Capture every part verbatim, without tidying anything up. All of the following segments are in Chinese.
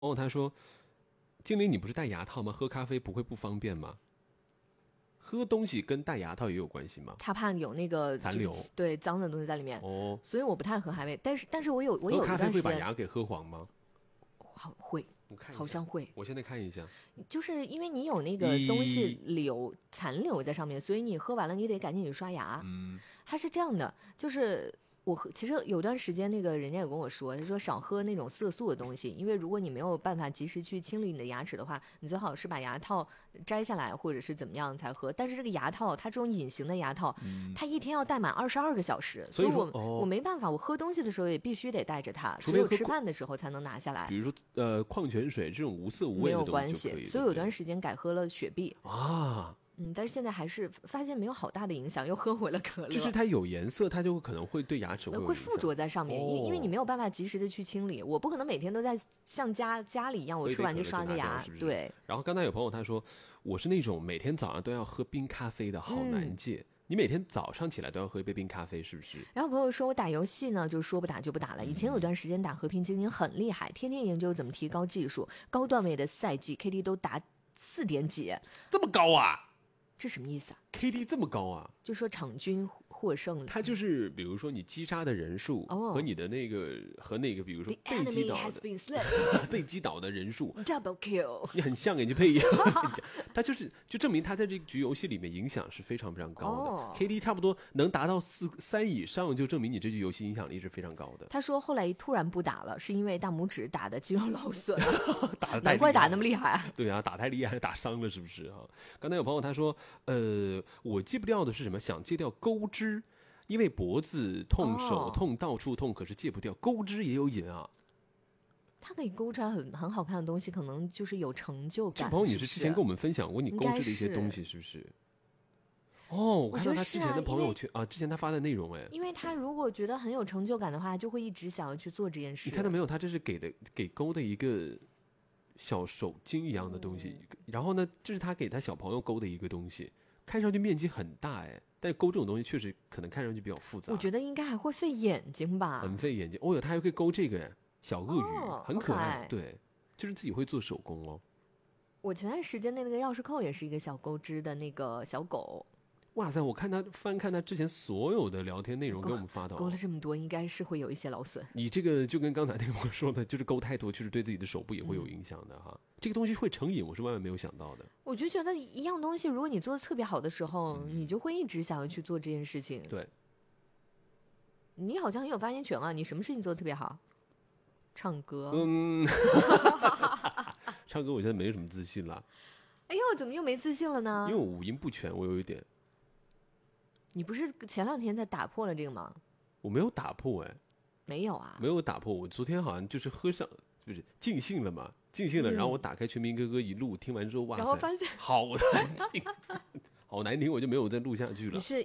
哦，他说：经理，你不是戴牙套吗？喝咖啡不会不方便吗？喝东西跟戴牙套也有关系吗？ 他怕有那个残留， 对脏的东西在里面。 哦， 所以我不太喝咖啡。但是，但是我有我有一喝咖啡会段时间把牙给喝黄吗？ 会， 我看一下好像会。 我现在看一下， 就是因为你有那个东西留残留在上面，所以你喝完了你得赶紧去刷牙。 嗯， 它是这样的，就是我喝其实有段时间那个人家有跟我说，他说少喝那种色素的东西，因为如果你没有办法及时去清理你的牙齿的话，你最好是把牙套摘下来或者是怎么样才喝。但是这个牙套它这种隐形的牙套，嗯、它一天要戴满二十二个小时，所以我、 哦、 我没办法，我喝东西的时候也必须得带着它，只有吃饭的时候才能拿下来。 比如说呃矿泉水这种无色无味的东西没有关系，所以有段时间改喝了雪碧啊。 嗯，但是现在还是发现没有好大的影响，又喝回了可乐。 就是它有颜色，它就可能会对牙齿会有会附着在上面， 哦、 因因为你没有办法及时的去清理。我不可能每天都在像家家里一样，我吃完就刷个牙。 是不是对。 然后刚才有朋友他说，我是那种每天早上都要喝冰咖啡的，好难戒。嗯，你每天早上起来都要喝一杯冰咖啡，是不是？ 然后朋友说我打游戏呢，就说不打就不打了。以前有段时间打和平精英很厉害，天天研究怎么提高技术，高段位的赛季 K D 都达四点几， 这么高啊？ 这什么意思啊 ？K D 这么高啊？ 就说场均获胜， 它就是比如说你击杀的人数和你的那个、oh. 和那个，比如说被击倒的被击倒的人数 ，double kill， 你很像哎，你配一样。它就是就证明它在这局游戏里面影响是非常非常高的。Oh. K D 差不多能达到四三以上，就证明你这局游戏影响力是非常高的。 他说后来突然不打了，是因为大拇指打的肌肉劳损了， 打的难怪打那么厉害。 对啊，打太厉害，打伤了是不是啊？刚才有朋友他说，呃，我戒不掉的是什么？想戒掉钩肢。因为脖子痛、手痛、到处痛，可是戒不掉。钩织也有瘾啊。 它可以勾出来很很好看的东西，可能就是有成就感。 这朋友，你是之前跟我们分享过你钩织的一些东西，是不是？哦，我看到他之前的朋友圈 啊, 啊，之前他发的内容哎。 因为他如果觉得很有成就感的话，就会一直想要去做这件事。 你看到没有？他这是给的给勾的一个小手巾一样的东西，嗯、然后呢，这是他给他小朋友勾的一个东西，看上去面积很大哎。但勾这种东西确实可能看上去比较复杂， 我觉得应该还会费眼睛吧， 很费眼睛。哦哟，他还可以勾这个小鳄鱼， 哦、 很可爱。对，就是自己会做手工哦。 我前段时间的那个钥匙扣也是一个小钩织的那个小狗。 哇塞！我看他翻看他之前所有的聊天内容给我们发到， 勾了这么多，应该是会有一些劳损。 你这个就跟刚才那个我说的，就是勾太多，就是对自己的手部也会有影响的哈。嗯、这个东西会成瘾，我是万万没有想到的。 我就觉得一样东西，如果你做的特别好的时候，嗯、你就会一直想要去做这件事情。 对， 你好像很有发言权啊！你什么事情做的特别好？唱歌。 嗯，唱歌我现在没有什么自信了。 哎呦，怎么又没自信了呢？ 因为我五音不全，我有一点。 你不是前两天才打破了这个吗？ 我没有打破哎， 没有啊， 没有打破。我昨天好像就是喝上，就是尽兴了嘛，尽兴了。嗯、然后我打开全民歌歌一录，听完之后，哇塞， 然后发现好难听，好难听，我就没有再录下去了。 你是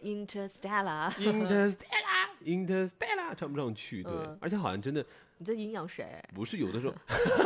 Interstellar，Interstellar，Interstellar 唱不上去，对，嗯、而且好像真的， 你在阴阳谁？ 不是有的时候。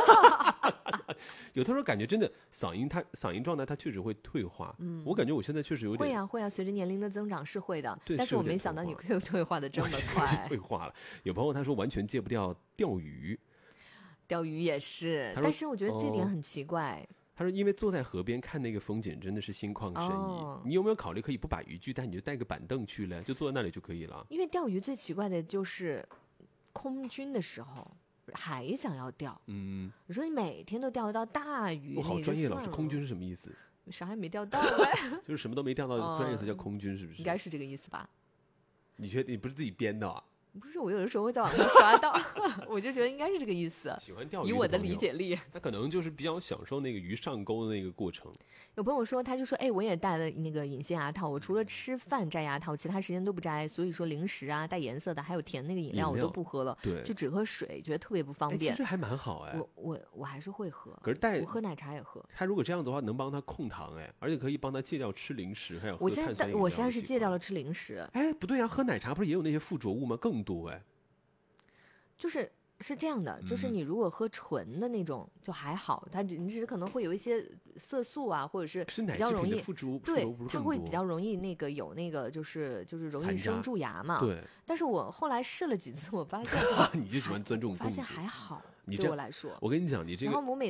有的时候感觉真的嗓音，它嗓音状态它确实会退化。嗯，我感觉我现在确实有点会啊会啊，随着年龄的增长是会的。 对， 但是我没想到你会退化的这么快。 退化了。有朋友他说完全戒不掉钓鱼， 钓鱼也是，但是我觉得这点很奇怪。 哦、他说因为坐在河边看那个风景真的是心旷神怡。哦、你有没有考虑可以不把渔具带，你就带个板凳去了，就坐在那里就可以了？ 因为钓鱼最奇怪的就是空军的时候。还想要钓，嗯，你说你每天都钓得到大鱼， 我好专业，老师，空军是什么意思？ 啥也没钓到呗， 就是什么都没钓到，专业词叫空军，是不是？ 应该是这个意思吧？ 你觉得你不是自己编的啊？ 不是，我有的时候会在网上刷到，我就觉得应该是这个意思。 喜欢钓鱼， 以我的理解力， 他可能就是比较享受那个鱼上钩的那个过程。 有朋友说，他就说，哎，我也戴了那个隐形牙套，我除了吃饭摘牙套，其他时间都不摘。所以说，零食啊、带颜色的，还有甜那个饮料，我都不喝了， 对， 就只喝水，觉得特别不方便。 其实还蛮好哎。 我我我还是会喝， 可是带我喝奶茶也喝。 他如果这样子的话，能帮他控糖哎，而且可以帮他戒掉吃零食，还有喝碳酸饮料。 我现在我现在是戒掉了吃零食。 哎，不对啊，喝奶茶不是也有那些附着物吗？更多哎。 就是是这样的，就是嗯你如果喝纯的那种就还好，它只你只是可能会有一些色素啊，或者是是奶比较容易制品的副植物副对油不，是它更多会比较容易那个有那个就是就是容易残生渣蛀牙嘛。 对， 但是我后来试了几次，我发现你就喜欢钻这种发现空子还好， 你这对我来说。 我跟你讲，你这个然后我每